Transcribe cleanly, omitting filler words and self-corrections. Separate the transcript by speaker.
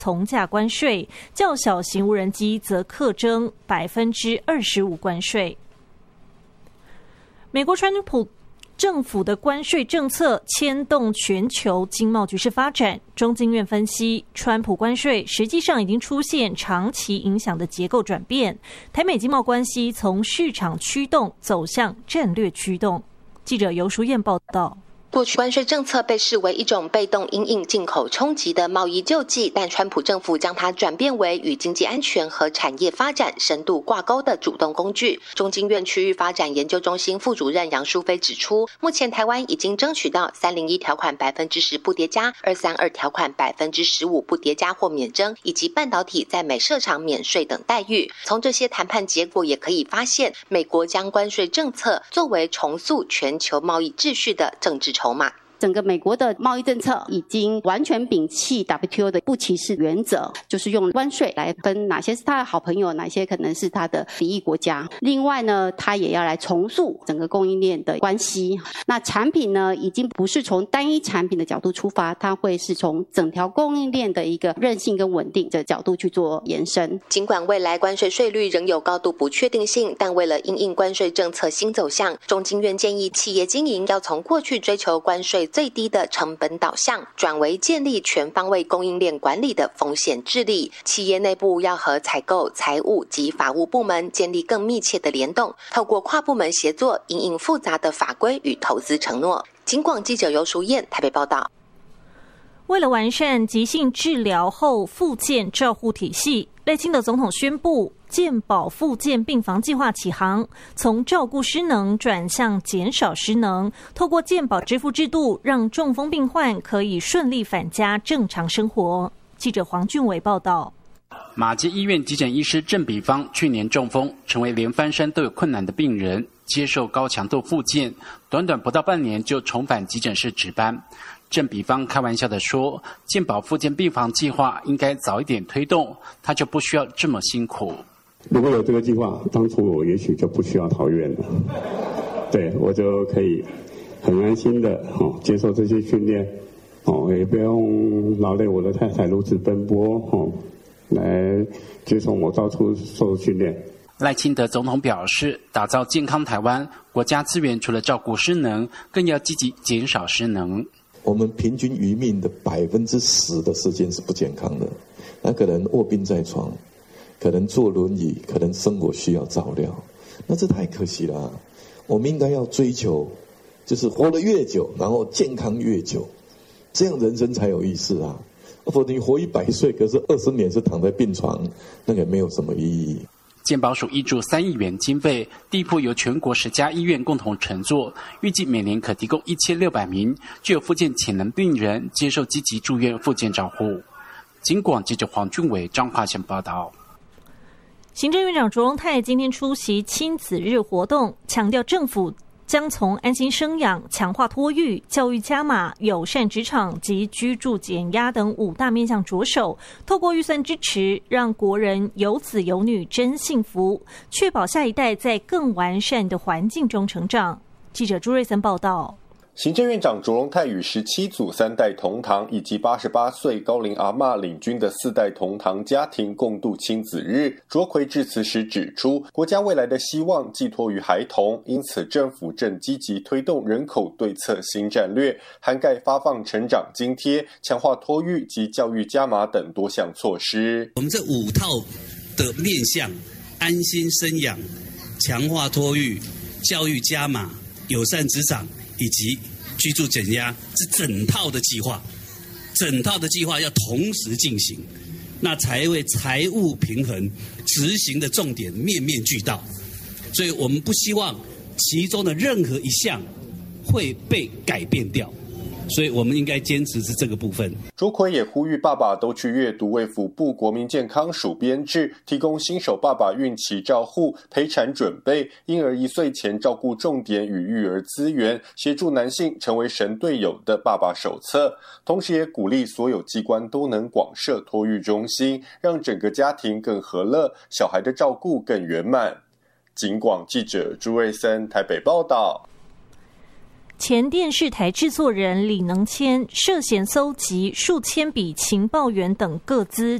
Speaker 1: 从价关税，较小型无人机则课征25%关税。美国川普政府的关税政策牵动全球经贸局势发展。中经院分析，川普关税实际上已经出现长期影响的结构转变，台美经贸关系从市场驱动走向战略驱动。记者游淑燕报道。
Speaker 2: 过去关税政策被视为一种被动因应进口冲击的贸易救济，但川普政府将它转变为与经济安全和产业发展深度挂钩的主动工具。中经院区域发展研究中心副主任杨淑菲指出，目前台湾已经争取到301条款10%不叠加、232条款15%不叠加或免征，以及半导体在美设厂免税等待遇。从这些谈判结果也可以发现，美国将关税政策作为重塑全球贸易秩序的政治筹码。
Speaker 3: 整个美国的贸易政策已经完全摒弃 WTO 的不歧视原则，就是用关税来分哪些是他的好朋友，哪些可能是他的敌意国家。另外呢，他也要来重塑整个供应链的关系。那产品呢，已经不是从单一产品的角度出发，它会是从整条供应链的一个韧性跟稳定的角度去做延伸。
Speaker 2: 尽管未来关税税率仍有高度不确定性，但为了因应关税政策新走向，中经院建议企业经营要从过去追求关税最低的成本导向，转为建立全方位供应链管理的风险治理。企业内部要和采购、财务及法务部门建立更密切的联动，透过跨部门协作，因应复杂的法规与投资承诺。警广记者游淑燕台北报道。
Speaker 1: 为了完善急性治疗后复健照护体系，赖清德总统宣布健保复健病房计划起航，从照顾失能转向减少失能，透过健保支付制度，让中风病患可以顺利返家正常生活。记者黄俊伟报道。
Speaker 4: 马偕医院急诊医师郑比方去年中风，成为连翻身都有困难的病人，接受高强度复健，短短不到半年就重返急诊室值班。郑比方开玩笑地说，健保复健病房计划应该早一点推动，他就不需要这么辛苦。
Speaker 5: 如果有这个计划，当初我也许就不需要逃院了，对，我就可以很安心的接受这些训练，也不用劳累我的太太如此奔波来接受我到处受训练。
Speaker 4: 赖清德总统表示，打造健康台湾，国家资源除了照顾失能，更要积极减少失能。
Speaker 6: 我们平均余命的10%的时间是不健康的，那可能卧病在床，可能坐轮椅，可能生活需要照料，那这太可惜了。我们应该要追求，就是活得越久，然后健康越久，这样人生才有意思啊。否则你活100岁，可是20年是躺在病床，那个没有什么意义。
Speaker 4: 健保署挹注3亿元经费，地铺由全国10家医院共同承作，预计每年可提供1600名具有复健潜能病人接受积极住院复健照护。警广记者黄俊伟、彰化县报道。
Speaker 1: 行政院长卓荣泰今天出席亲子日活动，强调政府将从安心生养、强化托育、教育加码、友善职场及居住减压等5大面向着手，透过预算支持，让国人有子有女真幸福，确保下一代在更完善的环境中成长。记者朱瑞森报道。
Speaker 7: 行政院长卓荣泰与17组3代同堂以及88岁高龄阿嬷领军的4代同堂家庭共度亲子日。卓奎致辞时指出，国家未来的希望寄托于孩童，因此政府正积极推动人口对策新战略，涵盖发放成长津贴、强化托育及教育加码等多项措施。
Speaker 8: 我们这5套的面向，安心生养、强化托育、教育加码、友善职场以及居住减压，是整套的计划，要同时进行，那才会财务平衡执行的重点面面俱到。所以我们不希望其中的任何一项会被改变掉，所以我们应该坚持是这个部分。
Speaker 7: 卓奎也呼吁爸爸都去阅读卫福部国民健康署编制，提供新手爸爸孕期照护、陪产准备、婴儿1岁前照顾重点与育儿资源，协助男性成为神队友的爸爸手册。同时也鼓励所有机关都能广设托育中心，让整个家庭更和乐，小孩的照顾更圆满。警广记者朱瑞森台北报道。
Speaker 1: 前电视台制作人李能谦涉嫌搜集数千笔情报员等个资，